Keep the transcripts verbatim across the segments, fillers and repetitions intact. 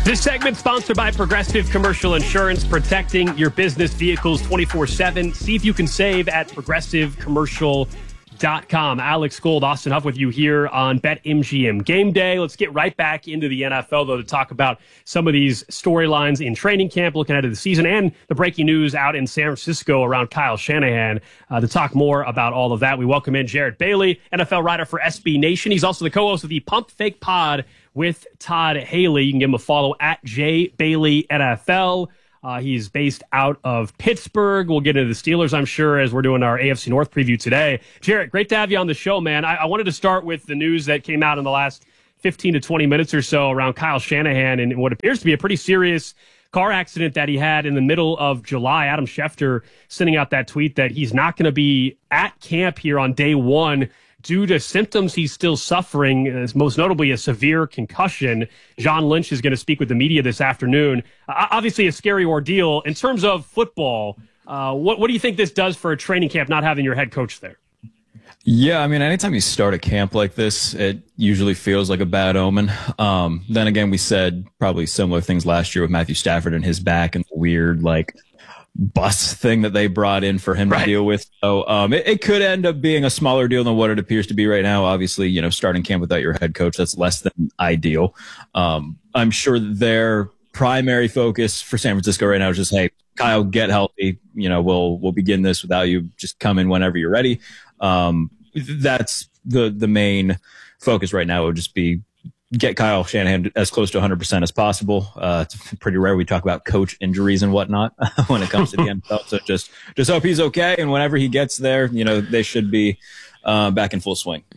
This segment sponsored by Progressive Commercial Insurance, protecting your business vehicles twenty-four seven. See if you can save at progressive commercial dot com. Alex Gold, Austin Huff with you here on BetMGM Game Day. Let's get right back into the N F L, though, to talk about some of these storylines in training camp, looking ahead of the season, and the breaking news out in San Francisco around Kyle Shanahan. Uh, to talk more about all of that, we welcome in Jarrett Bailey, N F L writer for S B Nation. He's also the co-host of the Pump Fake Pod with Todd Haley. You can give him a follow at J Bailey N F L. Uh, he's based out of Pittsburgh. We'll get into the Steelers, I'm sure, as we're doing our A F C North preview today. Jarrett, great to have you on the show, man. I, I wanted to start with the news that came out in the last fifteen to twenty minutes or so around Kyle Shanahan and what appears to be a pretty serious car accident that he had in the middle of July. Adam Schefter sending out that tweet that he's not going to be at camp here on day one due to symptoms he's still suffering, as most notably a severe concussion. John Lynch is going to speak with the media this afternoon. Uh, obviously a scary ordeal. In terms of football, uh, what, what do you think this does for a training camp, not having your head coach there? Yeah, I mean, anytime you start a camp like this, it usually feels like a bad omen. Um, then again, we said probably similar things last year with Matthew Stafford and his back and the weird, like, bus thing that they brought in for him right. to deal with. So um, it, it could end up being a smaller deal than what it appears to be right now. Obviously, you know, starting camp without your head coach, that's less than ideal. Um, I'm sure their primary focus for San Francisco right now is just, hey, Kyle, get healthy. You know, we'll we'll begin this without you. Just come in whenever you're ready. Um, that's the the main focus right now. It would just be get Kyle Shanahan as close to one hundred percent as possible. Uh, it's pretty rare we talk about coach injuries and whatnot when it comes to the N F L. So just, just hope he's okay. And whenever he gets there, you know, they should be uh, back in full swing.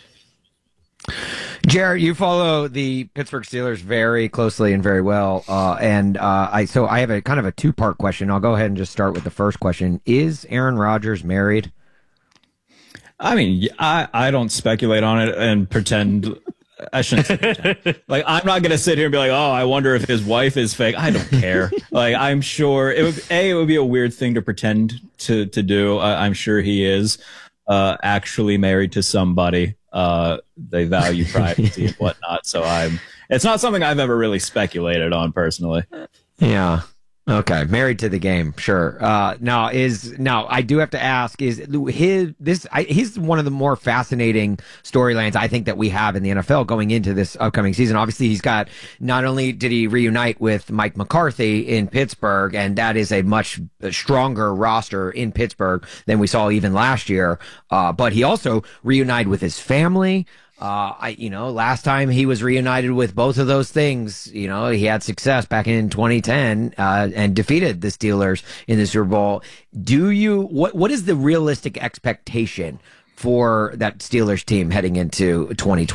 Jarrett, you follow the Pittsburgh Steelers very closely and very well. Uh, and uh, I so I have a kind of a two-part question. I'll go ahead and just start with the first question. Is Aaron Rodgers married? I mean, I, I don't speculate on it and pretend – I shouldn't say pretend. Like, I'm not going to sit here and be like, oh, I wonder if his wife is fake. I don't care. Like, I'm sure it would, A, it would be a weird thing to pretend to, to do. I, I'm sure he is uh, actually married to somebody. Uh, they value privacy and whatnot. So I'm, it's not something I've ever really speculated on personally. Yeah. Okay, married to the game, sure. Uh, now is now I do have to ask: is his this? I, he's one of the more fascinating storylines I think that we have in the N F L going into this upcoming season. Obviously, he's got not only did he reunite with Mike McCarthy in Pittsburgh, and that is a much stronger roster in Pittsburgh than we saw even last year. Uh, but he also reunited with his family. Uh, I, you know, last time he was reunited with both of those things, you know, he had success back in twenty ten, uh, and defeated the Steelers in the Super Bowl. Do you, what, what is the realistic expectation for that Steelers team heading into twenty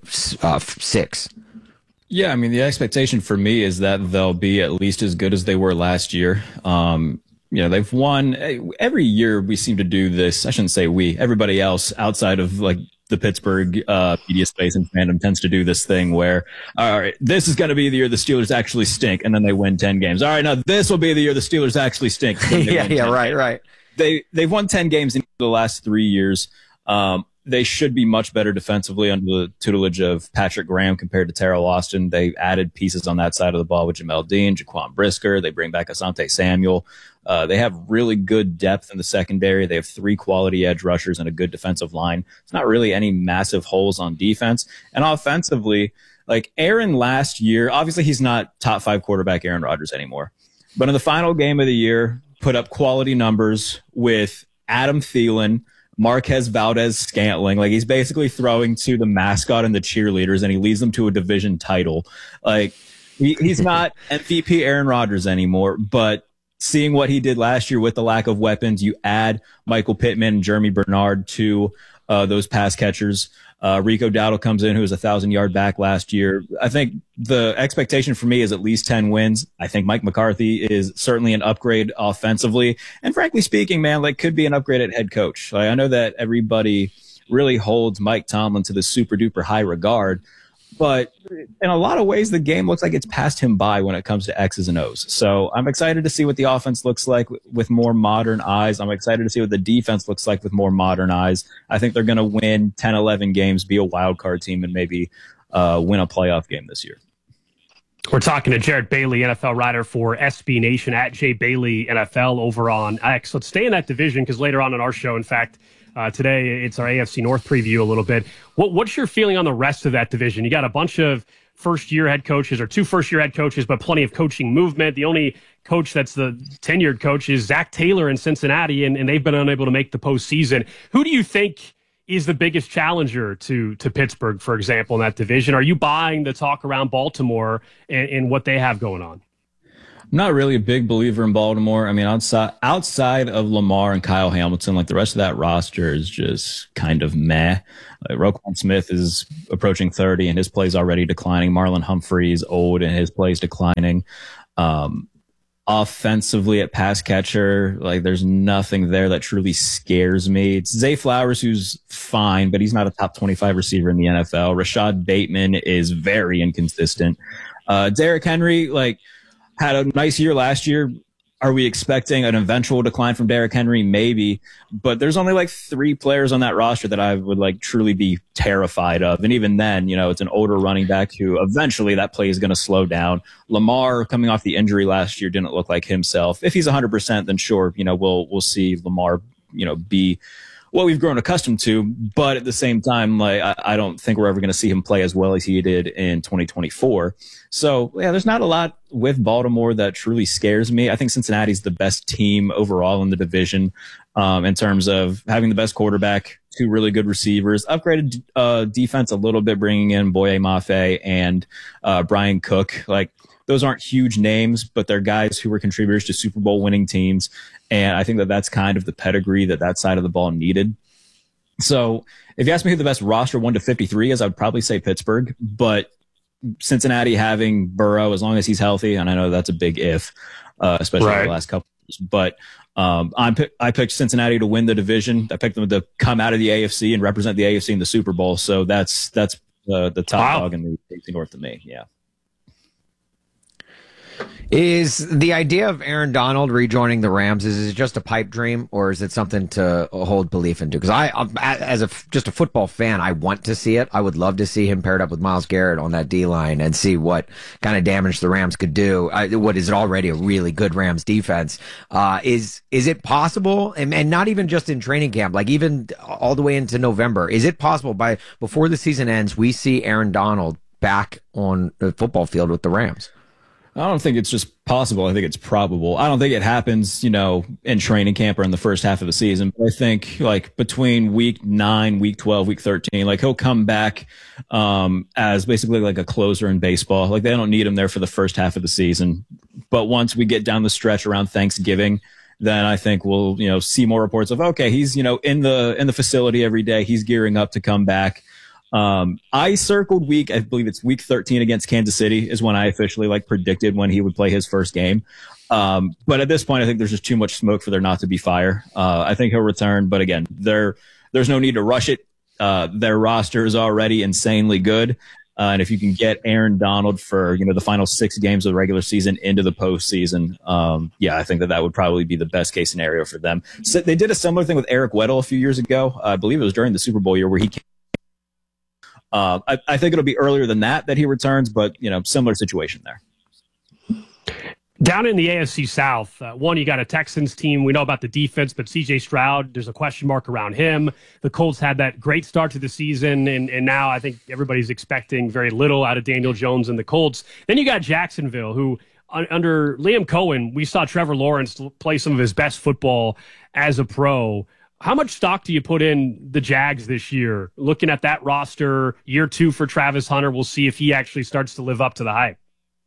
twenty-six? Yeah, I mean, the expectation for me is that they'll be at least as good as they were last year. Um, you know, they've won every year. We seem to do this. I shouldn't say we, everybody else outside of like the Pittsburgh uh, media space and fandom tends to do this thing where, all right, this is going to be the year the Steelers actually stink, and then they win ten games. All right, now this will be the year the Steelers actually stink. yeah, yeah, right, games. right. They they've won ten games in the last three years. Um, they should be much better defensively under the tutelage of Patrick Graham compared to Terrell Austin. They added pieces on that side of the ball with Jamel Dean, Jaquan Brisker. They bring back Asante Samuel. Uh, they have really good depth in the secondary. They have three quality edge rushers and a good defensive line. It's not really any massive holes on defense. And offensively, like Aaron last year, obviously he's not top five quarterback Aaron Rodgers anymore. But in the final game of the year, put up quality numbers with Adam Thielen, Marquez Valdez-Scantling. Like, he's basically throwing to the mascot and the cheerleaders, and he leads them to a division title. Like, he, he's not M V P Aaron Rodgers anymore, but seeing what he did last year with the lack of weapons, you add Michael Pittman and Jeremy Bernard to uh, those pass catchers. Uh, Rico Dowdle comes in, who was a thousand-yard back last year. I think the expectation for me is at least ten wins. I think Mike McCarthy is certainly an upgrade offensively. And frankly speaking, man, like, could be an upgrade at head coach. Like, I know that everybody really holds Mike Tomlin to the super-duper high regard, but in a lot of ways, the game looks like it's passed him by when it comes to X's and O's. So I'm excited to see what the offense looks like with more modern eyes. I'm excited to see what the defense looks like with more modern eyes. I think they're going to win ten, eleven games, be a wild card team, and maybe uh, win a playoff game this year. We're talking to Jarrett Bailey, N F L writer for S B Nation, at J Bailey N F L over on X. Let's stay in that division because later on in our show, in fact, uh, today it's our A F C North preview a little bit. What, what's your feeling on the rest of that division? You got a bunch of first-year head coaches or two first-year head coaches, but plenty of coaching movement. The only coach that's the tenured coach is Zach Taylor in Cincinnati, and, and they've been unable to make the postseason. Who do you think is the biggest challenger to to Pittsburgh, for example, in that division? Are you buying the talk around Baltimore and, and what they have going on? I'm not really a big believer in Baltimore. I mean, outside outside of Lamar and Kyle Hamilton, like the rest of that roster is just kind of meh. Like Roquan Smith is approaching thirty and his play's already declining. Marlon Humphrey is old and his play's declining. Um, Offensively at pass catcher, like there's nothing there that truly scares me. It's Zay Flowers, who's fine, but he's not a top twenty-five receiver in the N F L. Rashad Bateman is very inconsistent. Uh, Derrick Henry, like, had a nice year last year. Are we expecting an eventual decline from Derrick Henry? Maybe, but there's only like three players on that roster that I would like truly be terrified of. And even then, you know, it's an older running back who eventually that play is going to slow down. Lamar, coming off the injury last year, didn't look like himself. If he's one hundred percent, then sure, you know, we'll we'll see Lamar, you know, be what we've grown accustomed to. But at the same time, like I, I don't think we're ever going to see him play as well as he did in twenty twenty-four. So yeah, there's not a lot with Baltimore that truly scares me. I think Cincinnati's the best team overall in the division, um, in terms of having the best quarterback, two really good receivers, upgraded uh, defense a little bit, bringing in Boye Mafe and uh, Brian Cook. Like, those aren't huge names, but they're guys who were contributors to Super Bowl winning teams. And I think that that's kind of the pedigree that that side of the ball needed. So if you ask me who the best roster one to fifty-three is, I would probably say Pittsburgh. But Cincinnati having Burrow, as long as he's healthy, and I know that's a big if, uh, especially right. in the last couple of years. But um, I'm, I picked Cincinnati to win the division. I picked them to come out of the A F C and represent the A F C in the Super Bowl. So that's that's uh, the top wow. dog in the A F C North to me. Yeah. Is the idea of Aaron Donald rejoining the Rams, is it just a pipe dream, or is it something to hold belief into? Because I, as a just a football fan, I want to see it. I would love to see him paired up with Myles Garrett on that D line and see what kind of damage the Rams could do. Uh, what is already a really good Rams defense? Uh, is is it possible, and, and not even just in training camp, like even all the way into November? Is it possible by before the season ends, we see Aaron Donald back on the football field with the Rams? I don't think it's just possible. I think it's probable. I don't think it happens, you know, in training camp or in the first half of the season. But I think like between week nine, week twelve, week thirteen, like he'll come back um, as basically like a closer in baseball. Like they don't need him there for the first half of the season. But once we get down the stretch around Thanksgiving, then I think we'll, you know, see more reports of, okay, he's, you know, in the, in the facility every day. He's gearing up to come back. Um, I circled week, I believe it's week thirteen against Kansas City is when I officially like predicted when he would play his first game. Um, but at this point, I think there's just too much smoke for there not to be fire. Uh, I think he'll return, but again, there, there's no need to rush it. Uh, their roster is already insanely good. Uh, and if you can get Aaron Donald for, you know, the final six games of the regular season into the postseason, um, yeah, I think that that would probably be the best case scenario for them. So they did a similar thing with Eric Weddle a few years ago. Uh, I believe it was during the Super Bowl year where he came. Uh, I, I think it'll be earlier than that that he returns, but, you know, similar situation there. Down in the A F C South, uh, one, you got a Texans team. We know about the defense, but C J Stroud, there's a question mark around him. The Colts had that great start to the season, and, and now I think everybody's expecting very little out of Daniel Jones and the Colts. Then you got Jacksonville, who un- under Liam Cohen, we saw Trevor Lawrence play some of his best football as a pro. How much stock do you put in the Jags this year? Looking at that roster, year two for Travis Hunter, we'll see if he actually starts to live up to the hype.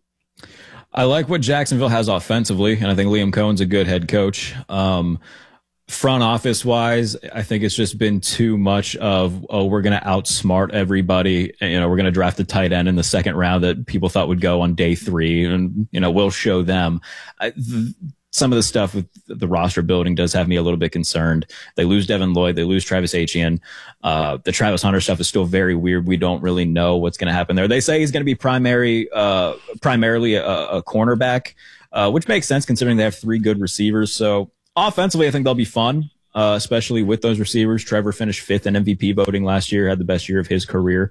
I like what Jacksonville has offensively, and I think Liam Cohen's a good head coach. Um, front office wise, I think it's just been too much of, oh, we're going to outsmart everybody. You know, we're going to draft a tight end in the second round that people thought would go on day three, and, you know, we'll show them. I, th- Some of the stuff with the roster building does have me a little bit concerned. They lose Devin Lloyd. They lose Travis Etienne. Uh, the Travis Hunter stuff is still very weird. We don't really know what's going to happen there. They say he's going to be primary, uh, primarily a, a cornerback, uh, which makes sense considering they have three good receivers. So offensively, I think they'll be fun, uh, especially with those receivers. Trevor finished fifth in M V P voting last year, had the best year of his career.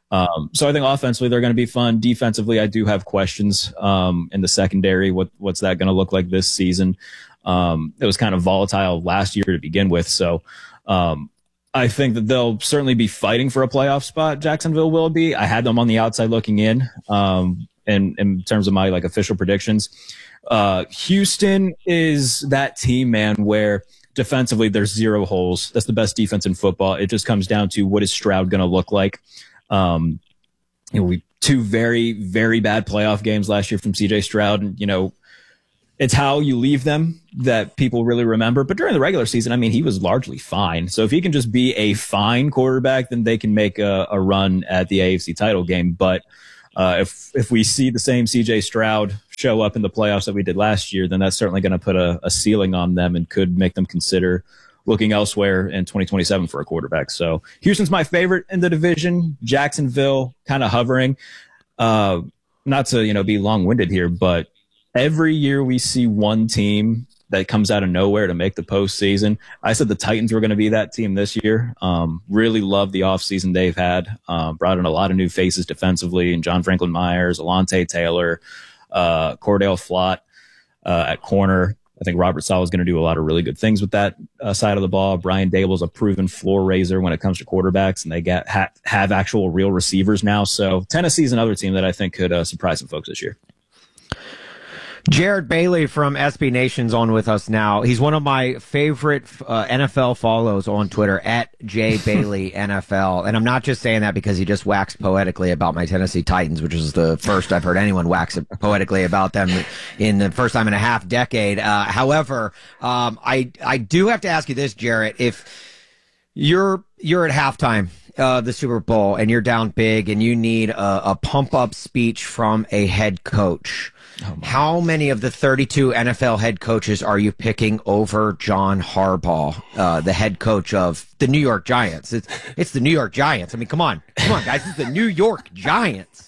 Um, so I think offensively they're going to be fun. Defensively, I do have questions um, in the secondary. What what's that going to look like this season? Um, it was kind of volatile last year to begin with. So um, I think that they'll certainly be fighting for a playoff spot. Jacksonville will be. I had them on the outside looking in. Um, in, in terms of my like official predictions, uh, Houston is that team, man, where defensively there's zero holes. That's the best defense in football. It just comes down to what is Stroud going to look like. Um, you know, we two very, very bad playoff games last year from C J Stroud. And, you know, it's how you leave them that people really remember. But during the regular season, I mean, he was largely fine. So if he can just be a fine quarterback, then they can make a, a run at the A F C title game. But uh, if, if we see the same C J Stroud show up in the playoffs that we did last year, then that's certainly going to put a, a ceiling on them and could make them consider looking elsewhere in twenty twenty-seven for a quarterback. So Houston's my favorite in the division. Jacksonville kind of hovering. Uh, not to, you know, be long-winded here, but every year we see one team that comes out of nowhere to make the postseason. I said the Titans were going to be that team this year. Um, really love the offseason they've had. Um, brought in a lot of new faces defensively, and John Franklin Myers, Alontae Taylor, uh, Cordell Flott uh, at corner. I think Robert Saleh is going to do a lot of really good things with that uh, side of the ball. Brian Dable's a proven floor raiser when it comes to quarterbacks, and they get ha- have actual real receivers now. So Tennessee's another team that I think could uh, surprise some folks this year. Jared Bailey from S B Nation's on with us now. He's one of my favorite uh, N F L follows on Twitter, at J Bailey N F L. And I'm not just saying that because he just waxed poetically about my Tennessee Titans, which is the first I've heard anyone wax poetically about them in the first time in a half decade. Uh, however, um, I I do have to ask you this, Jarrett. If you're you're at halftime of the Super Bowl and you're down big and you need a, a pump up speech from a head coach, oh how many of the thirty-two N F L head coaches are you picking over John Harbaugh, uh, the head coach of the New York Giants? It's, it's the New York Giants. I mean, come on. Come on, guys. It's the New York Giants.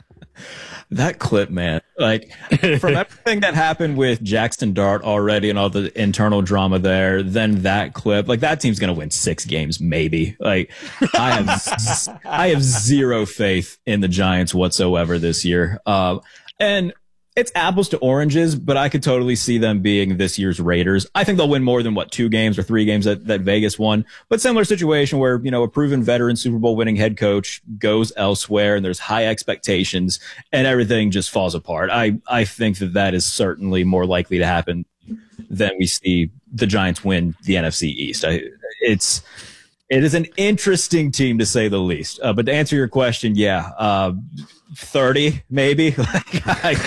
That clip, man, like from everything that happened with Jackson Dart already and all the internal drama there, then that clip, like that team's going to win six games, maybe. Like I have, I have zero faith in the Giants whatsoever this year. Uh, and it's apples to oranges, but I could totally see them being this year's Raiders. I think they'll win more than what, two games or three games that, that Vegas won, but similar situation where, you know, a proven veteran Super Bowl winning head coach goes elsewhere and there's high expectations and everything just falls apart. I, I think that that is certainly more likely to happen than we see the Giants win the N F C East. I, it's, it is an interesting team to say the least. Uh, but to answer your question, yeah, uh, thirty maybe. Like,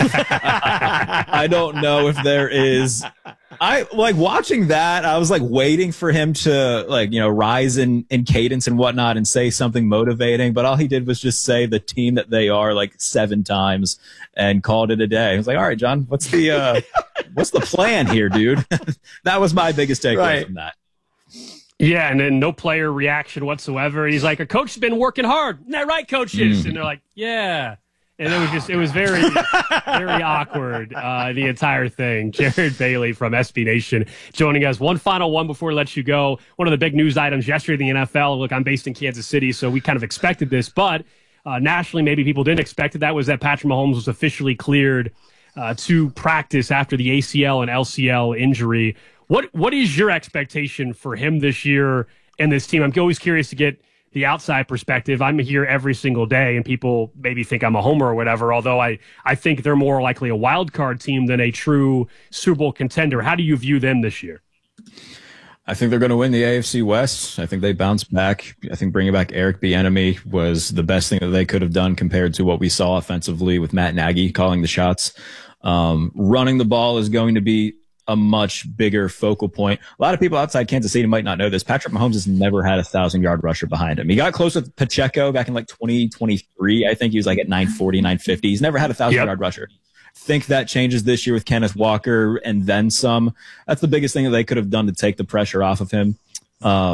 I, I don't know if there is. I like watching that. I was like waiting for him to like, you know, rise in, in cadence and whatnot and say something motivating. But all he did was just say the team that they are like seven times and called it a day. I was like, all right, John, what's the, uh, what's the plan here, dude? That was my biggest takeaway right. from that. Yeah, and then no player reaction whatsoever. He's like, a coach has been working hard. Isn't that right, coaches? Mm. And they're like, yeah. And it was just, it was very, very awkward, uh, the entire thing. Jared Bailey from S B Nation joining us. One final one before we let you go. One of the big news items yesterday in the N F L. Look, I'm based in Kansas City, so we kind of expected this, but uh, nationally, maybe people didn't expect it. That was that Patrick Mahomes was officially cleared uh, to practice after the A C L and L C L injury. What What is your expectation for him this year and this team? I'm always curious to get the outside perspective. I'm here every single day, and people maybe think I'm a homer or whatever, although I, I think they're more likely a wild card team than a true Super Bowl contender. How do you view them this year? I think they're going to win the A F C West. I think they bounce back. I think bringing back Eric Bieniemy was the best thing that they could have done compared to what we saw offensively with Matt Nagy calling the shots. Um, running the ball is going to be a much bigger focal point. A lot of people outside Kansas City might not know this. Patrick Mahomes has never had a thousand yard rusher behind him. He got close with Pacheco back in like twenty twenty-three. I think he was like at nine forty, nine fifty. He's never had a thousand yep. yard rusher. Think that changes this year with Kenneth Walker and then some. That's the biggest thing that they could have done to take the pressure off of him. Um,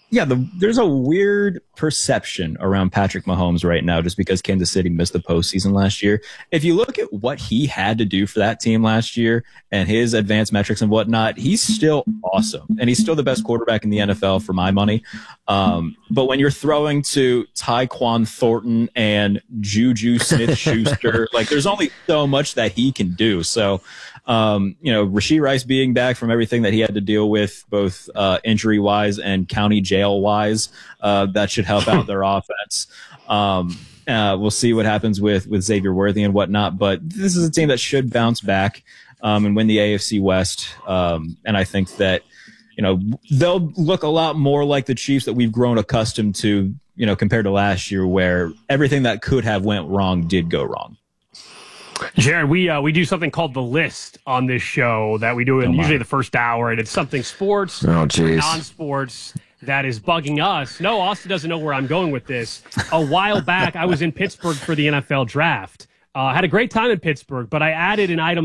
Yeah, the, there's a weird perception around Patrick Mahomes right now just because Kansas City missed the postseason last year. If you look at what he had to do for that team last year and his advanced metrics and whatnot, he's still awesome. And he's still the best quarterback in the N F L for my money. Um, but when you're throwing to Tyquan Thornton and Juju Smith-Schuster, like there's only so much that he can do. So, um, you know, Rashee Rice being back from everything that he had to deal with, both uh, injury-wise and county jail-wise, uh, that should help out their offense. Um, uh, we'll see what happens with, with Xavier Worthy and whatnot, but this is a team that should bounce back um, and win the A F C West. Um, and I think that, you know, they'll look a lot more like the Chiefs that we've grown accustomed to, you know, compared to last year where everything that could have went wrong did go wrong. Jared, we uh, we do something called The List on this show that we do in usually the first hour, and it's something sports, oh, geez. non-sports that is bugging us. No, Austin doesn't know where I'm going with this. A while back, I was in Pittsburgh for the N F L draft. I uh, had a great time in Pittsburgh, but I added an item